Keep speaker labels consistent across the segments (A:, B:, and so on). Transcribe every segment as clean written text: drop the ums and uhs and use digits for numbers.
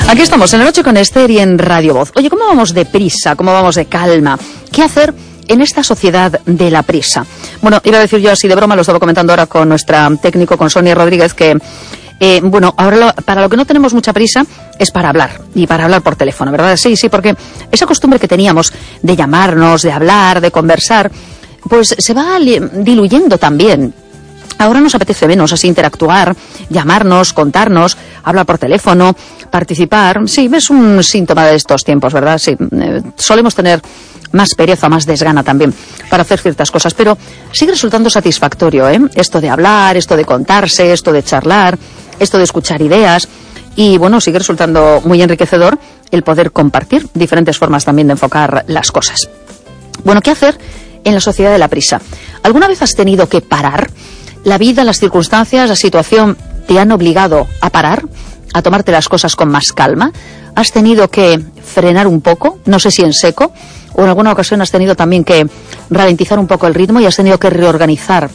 A: Aquí estamos en la noche con Esther y en Radio Voz. Oye, ¿cómo vamos de prisa? ¿Cómo vamos de calma? ¿Qué hacer en esta sociedad de la prisa? Bueno, iba a decir yo así de broma, lo estaba comentando ahora con nuestra técnico, con Sonia Rodríguez, que ahora para lo que no tenemos mucha prisa es para hablar, y para hablar por teléfono, ¿verdad? Sí, porque esa costumbre que teníamos de llamarnos, de hablar, de conversar, pues se va diluyendo también. Ahora nos apetece menos así interactuar, llamarnos, contarnos, hablar por teléfono, participar. Sí, es un síntoma de estos tiempos, ¿verdad? Sí, solemos tener más pereza, más desgana también para hacer ciertas cosas, pero sigue resultando satisfactorio, esto de hablar, esto de contarse, esto de charlar, esto de escuchar ideas, y bueno, sigue resultando muy enriquecedor el poder compartir diferentes formas también de enfocar las cosas. Bueno, ¿qué hacer en la sociedad de la prisa? ¿Alguna vez has tenido que parar? La vida, las circunstancias, la situación te han obligado a parar, a tomarte las cosas con más calma. ¿Has tenido que frenar un poco? No sé si en seco, o en alguna ocasión has tenido también que ralentizar un poco el ritmo y has tenido que reorganizar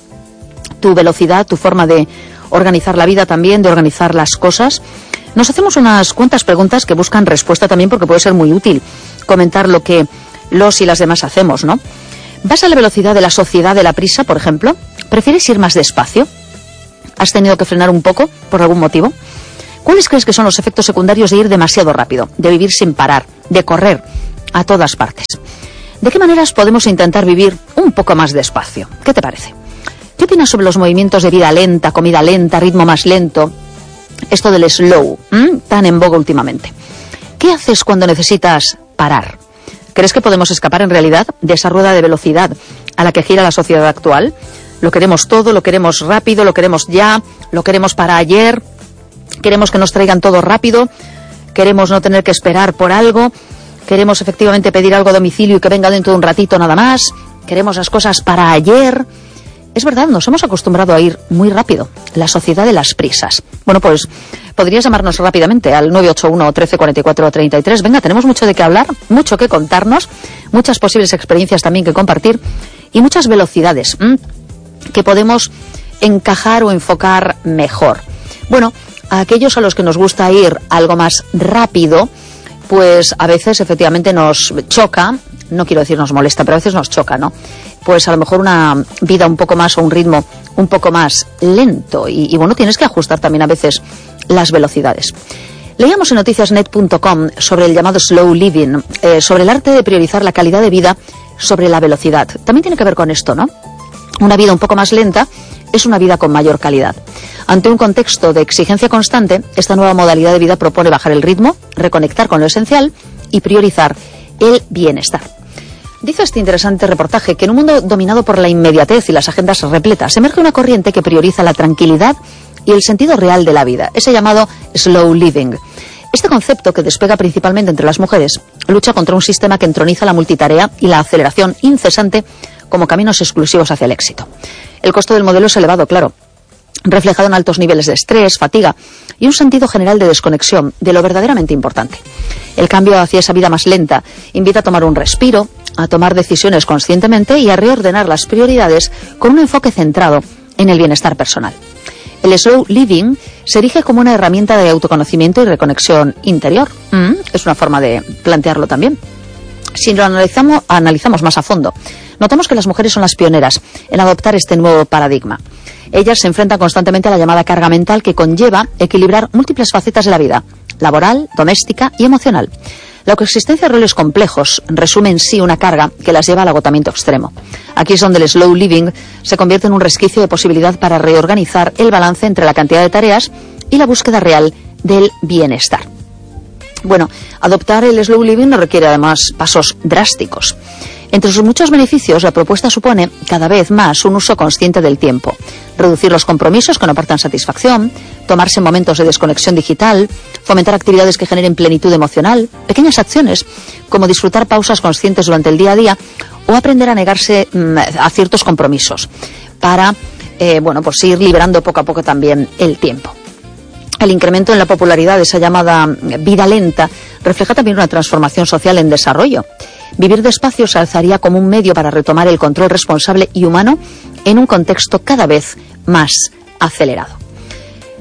A: tu velocidad, tu forma de organizar la vida también, de organizar las cosas. Nos hacemos unas cuantas preguntas que buscan respuesta también, porque puede ser muy útil comentar lo que los y las demás hacemos, ¿no? ¿Vas a la velocidad de la sociedad de la prisa, por ejemplo? ¿Prefieres ir más despacio? ¿Has tenido que frenar un poco por algún motivo? ¿Cuáles crees que son los efectos secundarios de ir demasiado rápido, de vivir sin parar, de correr a todas partes? ¿De qué maneras podemos intentar vivir un poco más despacio? ¿Qué te parece? ¿Qué opinas sobre los movimientos de vida lenta, comida lenta, ritmo más lento? Esto del slow, tan en boga últimamente. ¿Qué haces cuando necesitas parar? ¿Crees que podemos escapar en realidad de esa rueda de velocidad a la que gira la sociedad actual? Lo queremos todo, lo queremos rápido, lo queremos ya, lo queremos para ayer, queremos que nos traigan todo rápido, queremos no tener que esperar por algo, queremos efectivamente pedir algo a domicilio y que venga dentro de un ratito nada más, queremos las cosas para ayer. Es verdad, nos hemos acostumbrado a ir muy rápido, la sociedad de las prisas. Bueno, pues podrías llamarnos rápidamente al 981 13 44 33. Venga, tenemos mucho de qué hablar, mucho que contarnos, muchas posibles experiencias también que compartir y muchas velocidades que podemos encajar o enfocar mejor. Bueno, a aquellos a los que nos gusta ir algo más rápido, pues a veces efectivamente nos choca, no quiero decir nos molesta, pero a veces nos choca, ¿no? Pues a lo mejor una vida un poco más o un ritmo un poco más lento y bueno, tienes que ajustar también a veces las velocidades. Leíamos en noticiasnet.com sobre el llamado slow living, sobre el arte de priorizar la calidad de vida sobre la velocidad. También tiene que ver con esto, ¿no? Una vida un poco más lenta es una vida con mayor calidad. Ante un contexto de exigencia constante, esta nueva modalidad de vida propone bajar el ritmo, reconectar con lo esencial y priorizar el bienestar. Dice este interesante reportaje que en un mundo dominado por la inmediatez y las agendas repletas, emerge una corriente que prioriza la tranquilidad y el sentido real de la vida, ese llamado slow living. Este concepto, que despega principalmente entre las mujeres, lucha contra un sistema que entroniza la multitarea y la aceleración incesante como caminos exclusivos hacia el éxito. El costo del modelo es elevado, claro, reflejado en altos niveles de estrés, fatiga y un sentido general de desconexión de lo verdaderamente importante. El cambio hacia esa vida más lenta invita a tomar un respiro, a tomar decisiones conscientemente y a reordenar las prioridades con un enfoque centrado en el bienestar personal. El slow living se erige como una herramienta de autoconocimiento y reconexión interior. Es una forma de plantearlo también. Si lo analizamos más a fondo, notamos que las mujeres son las pioneras en adoptar este nuevo paradigma. Ellas se enfrentan constantemente a la llamada carga mental que conlleva equilibrar múltiples facetas de la vida, laboral, doméstica y emocional. La coexistencia de roles complejos resume en sí una carga que las lleva al agotamiento extremo. Aquí es donde el slow living se convierte en un resquicio de posibilidad para reorganizar el balance entre la cantidad de tareas y la búsqueda real del bienestar. Bueno, adoptar el slow living no requiere además pasos drásticos. Entre sus muchos beneficios, la propuesta supone cada vez más un uso consciente del tiempo, reducir los compromisos que no aportan satisfacción, tomarse momentos de desconexión digital, fomentar actividades que generen plenitud emocional, pequeñas acciones como disfrutar pausas conscientes durante el día a día o aprender a negarse a ciertos compromisos para pues ir liberando poco a poco también el tiempo. El incremento en la popularidad de esa llamada vida lenta refleja también una transformación social en desarrollo. Vivir despacio se alzaría como un medio para retomar el control responsable y humano en un contexto cada vez más acelerado.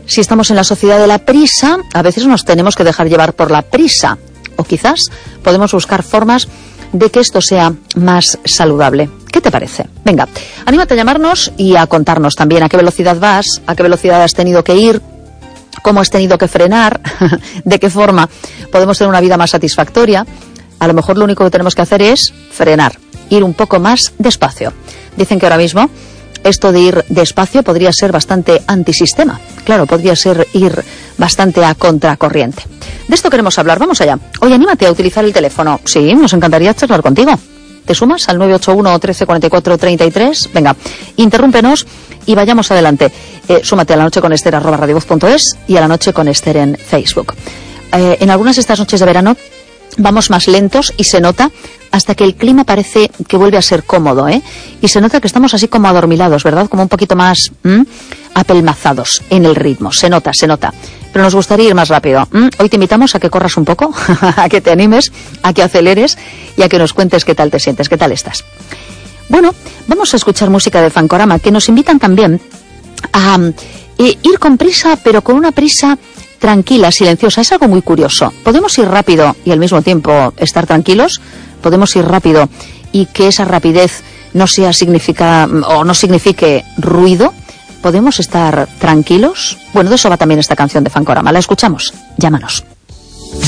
A: Si estamos en la sociedad de la prisa, a veces nos tenemos que dejar llevar por la prisa. O quizás podemos buscar formas de que esto sea más saludable. ¿Qué te parece? Venga, anímate a llamarnos y a contarnos también a qué velocidad vas, a qué velocidad has tenido que ir, cómo has tenido que frenar, de qué forma podemos tener una vida más satisfactoria. A lo mejor lo único que tenemos que hacer es frenar, ir un poco más despacio. Dicen que ahora mismo esto de ir despacio podría ser bastante antisistema. Claro, podría ser ir bastante a contracorriente. De esto queremos hablar, vamos allá. Oye, anímate a utilizar el teléfono. Sí, nos encantaría charlar contigo. ¿Te sumas al 981 13 44 33? Venga, interrúmpenos y vayamos adelante. Súmate a La Noche con Ester @radiovoz.es y a La Noche con Ester en Facebook. En algunas de estas noches de verano vamos más lentos y se nota hasta que el clima parece que vuelve a ser cómodo, y se nota que estamos así como adormilados, ¿verdad? Como un poquito más apelmazados en el ritmo, se nota, pero nos gustaría ir más rápido. Hoy te invitamos a que corras un poco, a que te animes, a que aceleres y a que nos cuentes qué tal te sientes, qué tal estás. Bueno, vamos a escuchar música de Fancorama, que nos invitan también a ir con prisa, pero con una prisa tranquila, silenciosa. Es algo muy curioso. Podemos ir rápido y al mismo tiempo estar tranquilos. Podemos ir rápido y que esa rapidez no signifique ruido. ¿Podemos estar tranquilos? Bueno, de eso va también esta canción de Fancorama. La escuchamos. Llámanos.